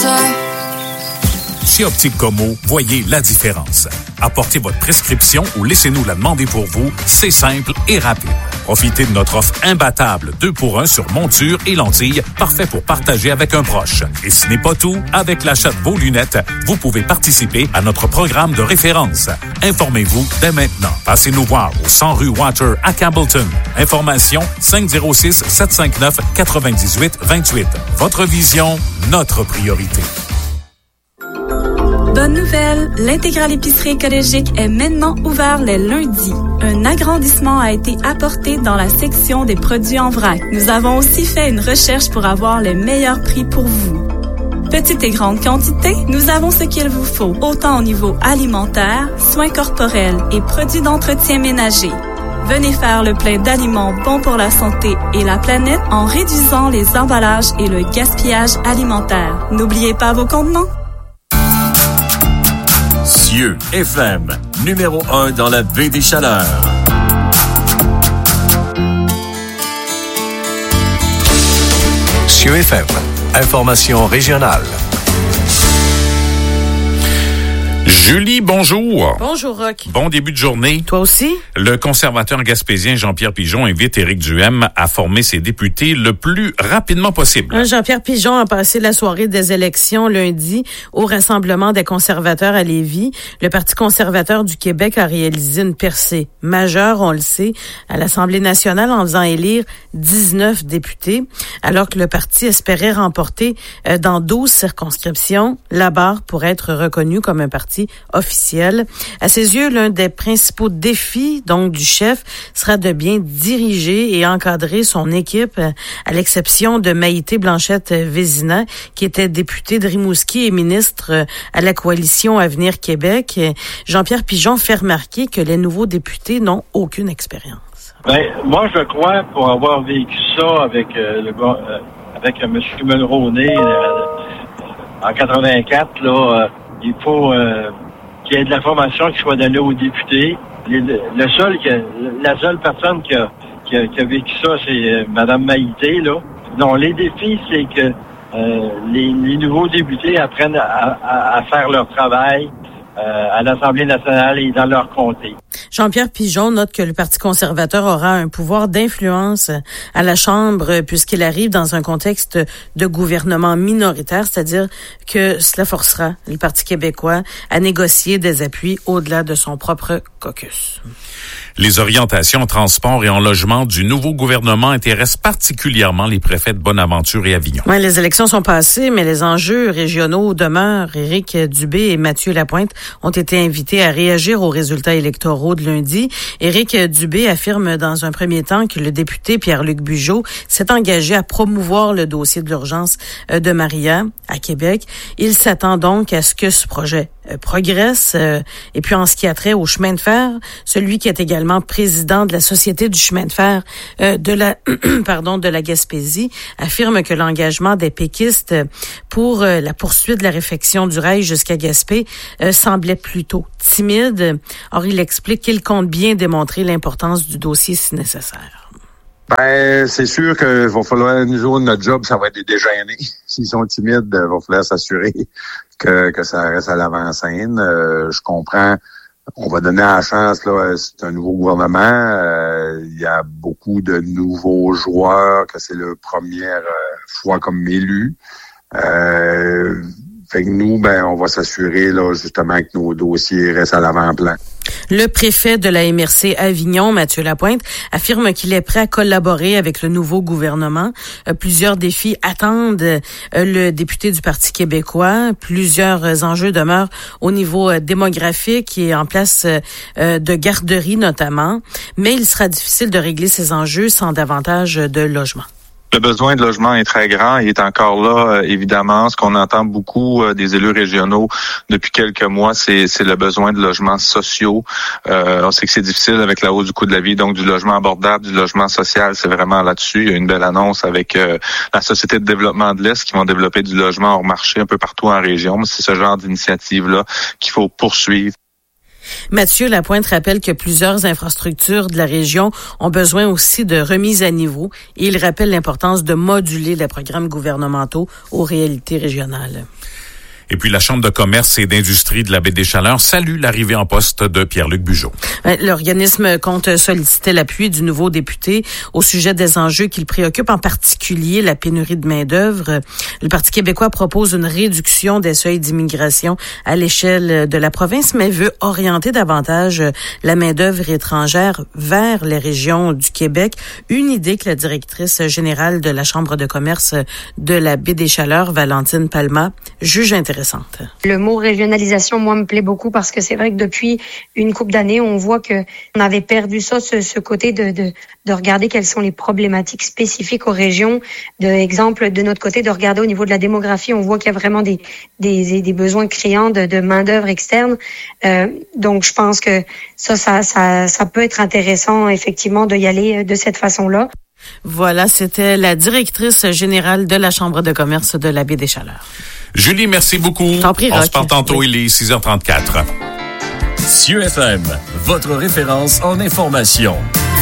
toi. Chez Optique Como, voyez la différence. Apportez votre prescription ou laissez-nous la demander pour vous. C'est simple et rapide. Profitez de notre offre imbattable 2 pour 1 sur monture et lentilles, parfait pour partager avec un proche. Et ce n'est pas tout, avec l'achat de vos lunettes, vous pouvez participer à notre programme de référence. Informez-vous dès maintenant. Passez nous voir au 100 rue Water à Campbellton. Information 506-759-9828. Votre vision, notre priorité. Bonne nouvelle! L'intégrale épicerie écologique est maintenant ouvert les lundis. Un agrandissement a été apporté dans la section des produits en vrac. Nous avons aussi fait une recherche pour avoir les meilleurs prix pour vous. Petite et grande quantité, nous avons ce qu'il vous faut, autant au niveau alimentaire, soins corporels et produits d'entretien ménager. Venez faire le plein d'aliments bons pour la santé et la planète en réduisant les emballages et le gaspillage alimentaire. N'oubliez pas vos contenants. Cieux FM, numéro 1 dans la baie des Chaleurs. Cieux FM, information régionale. Julie, bonjour. Bonjour, Roch. Bon début de journée. Toi aussi? Le conservateur gaspésien Jean-Pierre Pigeon invite Éric Duhem à former ses députés le plus rapidement possible. Jean-Pierre Pigeon a passé la soirée des élections lundi au Rassemblement des conservateurs à Lévis. Le Parti conservateur du Québec a réalisé une percée majeure, on le sait, à l'Assemblée nationale en faisant élire 19 députés, alors que le parti espérait remporter dans 12 circonscriptions la barre pour être reconnu comme un parti officiel. À ses yeux, l'un des principaux défis donc du chef sera de bien diriger et encadrer son équipe, à l'exception de Maïté Blanchette-Vézina, qui était députée de Rimouski et ministre à la coalition Avenir Québec. Jean-Pierre Pigeon fait remarquer que les nouveaux députés n'ont aucune expérience. Moi, je crois, pour avoir vécu ça avec avec M. Mulroney en 84, là, il faut qu'il y ait de l'information qui soit donnée aux députés. La seule personne qui a vécu ça, c'est Mme Maïté, là. Non, les défis, c'est que les nouveaux députés apprennent à faire leur travail à l'Assemblée nationale et dans leur comté. Jean-Pierre Pigeon note que le Parti conservateur aura un pouvoir d'influence à la Chambre puisqu'il arrive dans un contexte de gouvernement minoritaire, c'est-à-dire que cela forcera le Parti québécois à négocier des appuis au-delà de son propre caucus. Les orientations en transport et en logement du nouveau gouvernement intéressent particulièrement les préfets de Bonaventure et Avignon. Ouais, les élections sont passées, mais les enjeux régionaux demeurent. Éric Dubé et Mathieu Lapointe ont été invités à réagir aux résultats électoraux de lundi. Éric Dubé affirme dans un premier temps que le député Pierre-Luc Bugeaud s'est engagé à promouvoir le dossier de l'urgence de Maria à Québec. Il s'attend donc à ce que ce projet progresse. Et puis en ce qui a trait au chemin de fer, celui qui est également président de la Société du chemin de fer de la Gaspésie affirme que l'engagement des péquistes pour la poursuite de la réfection du rail jusqu'à Gaspé semblait plutôt timide. Or, il explique qu'il compte bien démontrer l'importance du dossier si nécessaire. C'est sûr qu'il va falloir, nous autres, notre job, ça va être de déjeuner. S'ils sont timides, il va falloir s'assurer que ça reste à l'avant-scène. Je comprends. On va donner la chance, là, c'est un nouveau gouvernement. Il y a beaucoup de nouveaux joueurs, que c'est leur première fois comme élu. Fait que nous, on va s'assurer, là, justement, que nos dossiers restent à l'avant-plan. Le préfet de la MRC Avignon, Mathieu Lapointe, affirme qu'il est prêt à collaborer avec le nouveau gouvernement. Plusieurs défis attendent le député du Parti québécois. Plusieurs enjeux demeurent au niveau démographique et en place de garderies notamment. Mais il sera difficile de régler ces enjeux sans davantage de logements. Le besoin de logement est très grand. Il est encore là, évidemment. Ce qu'on entend beaucoup des élus régionaux depuis quelques mois, c'est le besoin de logements sociaux. On sait que c'est difficile avec la hausse du coût de la vie, donc du logement abordable, du logement social, c'est vraiment là-dessus. Il y a une belle annonce avec la Société de développement de l'Est qui vont développer du logement hors marché un peu partout en région. C'est ce genre d'initiative-là qu'il faut poursuivre. Mathieu Lapointe rappelle que plusieurs infrastructures de la région ont besoin aussi de remise à niveau et il rappelle l'importance de moduler les programmes gouvernementaux aux réalités régionales. Et puis, la Chambre de commerce et d'industrie de la Baie-des-Chaleurs salue l'arrivée en poste de Pierre-Luc Bugeaud. L'organisme compte solliciter l'appui du nouveau député au sujet des enjeux qui le préoccupent, en particulier la pénurie de main-d'œuvre. Le Parti québécois propose une réduction des seuils d'immigration à l'échelle de la province, mais veut orienter davantage la main-d'œuvre étrangère vers les régions du Québec. Une idée que la directrice générale de la Chambre de commerce de la Baie-des-Chaleurs, Valentine Palma, juge intéressante. Le mot régionalisation, moi, me plaît beaucoup parce que c'est vrai que depuis une couple d'années, on voit que on avait perdu ça, ce côté de regarder quelles sont les problématiques spécifiques aux régions. Exemple, de notre côté, de regarder au niveau de la démographie, on voit qu'il y a vraiment des besoins criants de main-d'œuvre externe. Donc, je pense que ça peut être intéressant, effectivement, de y aller de cette façon-là. Voilà, c'était la directrice générale de la Chambre de commerce de la Baie-des-Chaleurs. Julie, merci beaucoup. T'en prie, on se parle tantôt, oui. Il est 6h34. CIeux FM, votre référence en information.